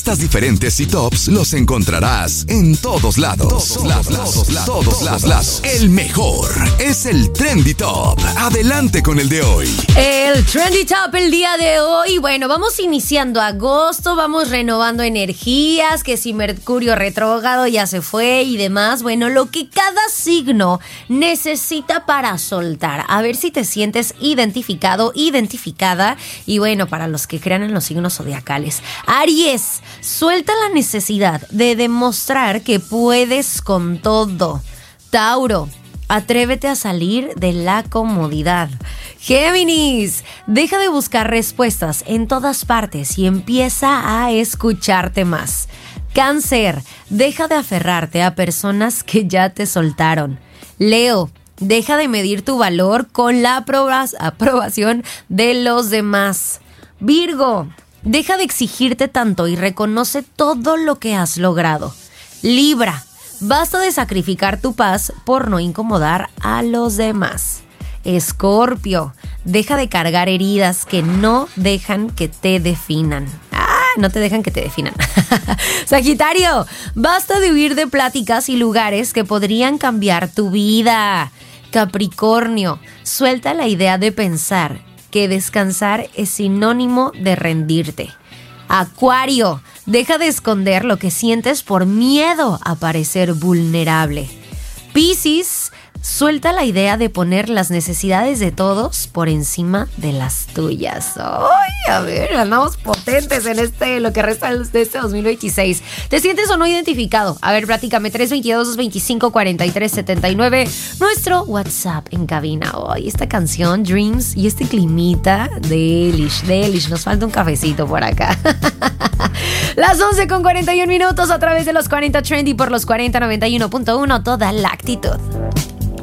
artistas diferentes y tops los encontrarás en todos lados. Todos lados. El mejor es el Trendy Top. Adelante con el de hoy. El Trendy Top el día de hoy. Bueno, vamos iniciando agosto, vamos renovando energías, que si Mercurio retrógrado ya se fue y demás. Bueno, lo que cada signo necesita para soltar. A ver si te sientes identificado, identificada. Y bueno, para los que crean en los signos zodiacales. Aries, suelta la necesidad de demostrar que puedes con todo. Tauro, atrévete a salir de la comodidad. Géminis, deja de buscar respuestas en todas partes y empieza a escucharte más. Cáncer, deja de aferrarte a personas que ya te soltaron. Leo, deja de medir tu valor con la aprobación de los demás. Virgo, deja de exigirte tanto y reconoce todo lo que has logrado. Libra, basta de sacrificar tu paz por no incomodar a los demás. Escorpio, deja de cargar heridas que no dejan que te definan. No te dejan que te definan. Sagitario, basta de huir de pláticas y lugares que podrían cambiar tu vida. Capricornio, suelta la idea de pensar que descansar es sinónimo de rendirte. Acuario, deja de esconder lo que sientes por miedo a parecer vulnerable. Piscis, suelta la idea de poner las necesidades de todos por encima de las tuyas. ¡Ay! A ver, andamos potentes en lo que resta de este 2026. ¿Te sientes o no identificado? A ver, platícame. 322-225-4379. Nuestro WhatsApp en cabina. Hoy esta canción, Dreams, y este climita, delish. Nos falta un cafecito por acá. Las 11:41 a través de los 40 Trendy por los 4091.1. Toda la actitud.